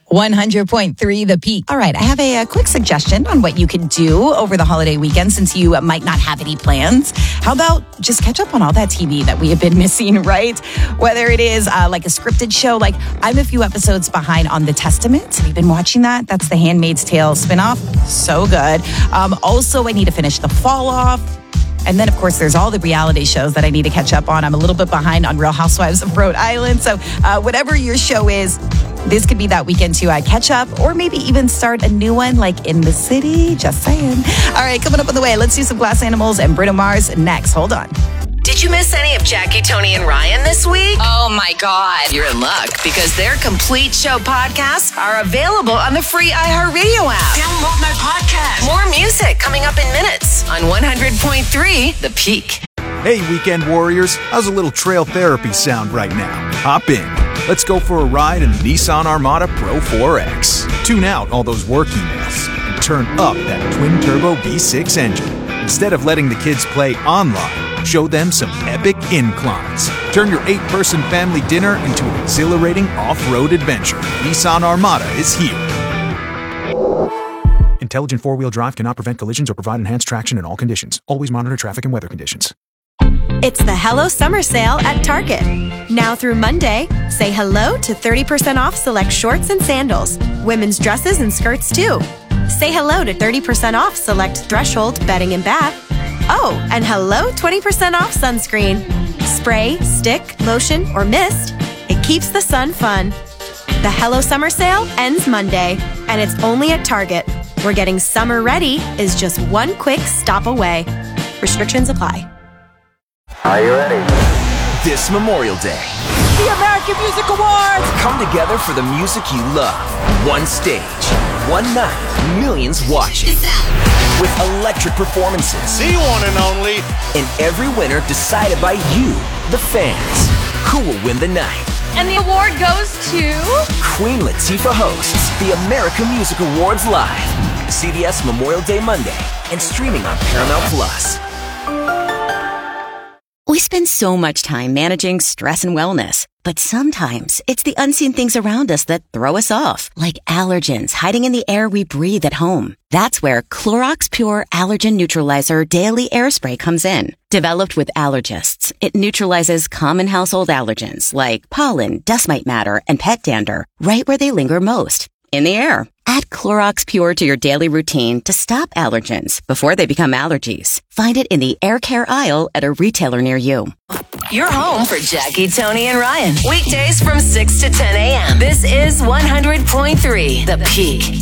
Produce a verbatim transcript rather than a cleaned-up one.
one hundred point three The Peak. All right, I have a, a quick suggestion on what you can do over the holiday weekend since you uh, might not have any plans. How about just catch up on all that T V that we have been missing, right? Whether it is uh, like a scripted show, like I'm a few episodes behind on The Testament. Have you been watching that? That's the Handmaid's Tale spinoff. So good. Um, also, I need to finish The Fall Off. And then, of course, there's all the reality shows that I need to catch up on. I'm a little bit behind on Real Housewives of Rhode Island. So uh, whatever your show is, this could be that weekend too. I catch up or maybe even start a new one like In the City. Just saying. All right, coming up on the way, let's do some Glass Animals and Bruno Mars next. Hold on. Did you miss any of Jackie, Tony, and Ryan this week? Oh, my God. You're in luck because their complete show podcasts are available on the free iHeartRadio app. Download my podcast. More music coming up in minutes on one hundred point three The Peak. Hey, weekend warriors. How's a little trail therapy sound right now? Hop in. Let's go for a ride in the Nissan Armada Pro four X. Tune out all those work emails and turn up that twin-turbo V six engine. Instead of letting the kids play online, show them some epic inclines. Turn your eight-person family dinner into an exhilarating off-road adventure. Nissan Armada is here. Intelligent four-wheel drive cannot prevent collisions or provide enhanced traction in all conditions. Always monitor traffic and weather conditions. It's the Hello Summer Sale at Target. Now through Monday, say hello to thirty percent off select shorts and sandals. Women's dresses and skirts too. Say hello to thirty percent off select Threshold bedding and bath. Oh, and hello twenty percent off sunscreen. Spray, stick, lotion, or mist. It keeps the sun fun. The Hello Summer Sale ends Monday, and it's only at Target, where getting summer ready is just one quick stop away. Restrictions apply. Are you ready? This Memorial Day, the American Music Awards come together for the music you love. One stage, one night, millions watching. With electric performances. The one and only. And every winner decided by you, the fans. Who will win the night? And the award goes to... Queen Latifah hosts the American Music Awards live. C B S Memorial Day Monday and streaming on Paramount Plus. We spend so much time managing stress and wellness, but sometimes it's the unseen things around us that throw us off, like allergens hiding in the air we breathe at home. That's where Clorox Pure Allergen Neutralizer Daily Air Spray comes in. Developed with allergists, it neutralizes common household allergens like pollen, dust mite matter, and pet dander right where they linger most, in the air. Add Clorox Pure to your daily routine to stop allergens before they become allergies. Find it in the air care aisle at a retailer near you. You're home for Jackie, Tony, and Ryan. Weekdays from six to ten a.m. This is one hundred point three The Peak.